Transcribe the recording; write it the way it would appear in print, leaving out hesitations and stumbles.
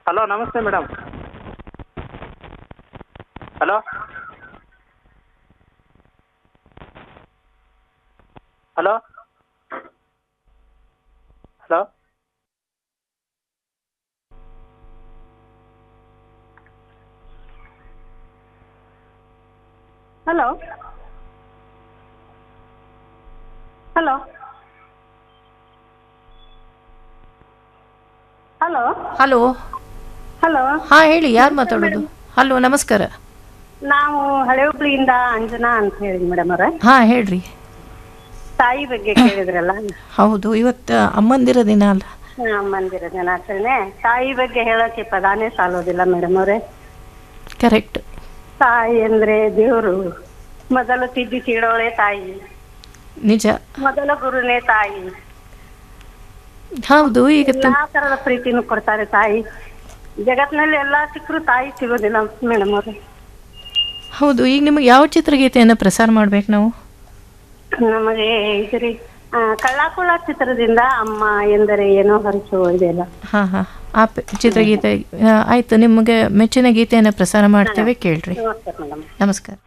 Hello, ನಮಸ್ತೆ madam. Hello hello hello hello hello hello hello. Hello ಹಾಂ ಹೇಳಿ, ಯಾರು ನಮಸ್ತೆ ಮಾತಾಡೋದು? ಮೇಡಮ್. ಹಲೋ, ನಮಸ್ಕಾರ. ನಾವು ಹಳೆ ಹುಬ್ಳಿಯಿಂದ ಅಂಜನಾ ಅಂತ ಹೇಳಿ ಮೇಡಮ್ ಅವರ ಹಾಂ ಹೇಳ್ರಿ. ತಾಯಿ ಬಗ್ಗೆ ಕೇಳಿದ್ರಲ್ಲ. ಹೌದು, ಇವತ್ತು ಅಮ್ಮಂದಿರ ದಿನ ಅಲ್ಲ? ಮಂದಿರ ದಿನಾಚರಣೆ. ತಾಯಿ ಬಗ್ಗೆ ಹೇಳೋಕೆ ಪದಾನೇ ಸಾಲೋದಿಲ್ಲ ಮೇಡಮ್ ಅವರೇ. ಕರೆಕ್ಟ್. ತಾಯಿ ಅಂದ್ರೆ ದೇವರು. ಮೊದಲು ತಿದ್ದಿ ತೀಡೋಳೆ ತಾಯಿ, ನಿಜ. ಮೊದಲ ಗುರುನೇ ತಾಯಿ. ಹೌದು. ಈಗ ಎಲ್ಲಾ ತರದ ಪ್ರೀತಿನೂ ಕೊಡ್ತಾರೆ ತಾಯಿ. ಜಗತ್ತಿನಲ್ಲಿ ಎಲ್ಲಾ ಸಿಕ್ಕರು ತಾಯಿ ಸಿಗೋದಿಲ್ಲ ಮೇಡಮ್ ಅವ್ರೆ. ಹೌದು, ಈಗ ನಿಮಗೆ ಯಾವ ಚಿತ್ರಗೀತೆಯನ್ನು ಪ್ರಸಾರ ಮಾಡ್ಬೇಕು ನಾವು? ನಮಗೆ ಇದ್ರಿ ಕಳ್ಳಾಕುಳ ಚಿತ್ರದಿಂದ ಅಮ್ಮ ಎಂದರೆ ಏನೋ ಹರಿಸು ಇದೆಯಲ್ಲ. ಹಾಂ ಹಾಂ, ಆ ಚಿತ್ರಗೀತೆ ಆಯಿತು. ನಿಮಗೆ ಮೆಚ್ಚಿನ ಗೀತೆಯನ್ನು ಪ್ರಸಾರ ಮಾಡ್ತೇವೆ, ಕೇಳ್ರಿ. ನಮಸ್ತೆ ಮೇಡಮ್. ನಮಸ್ಕಾರ.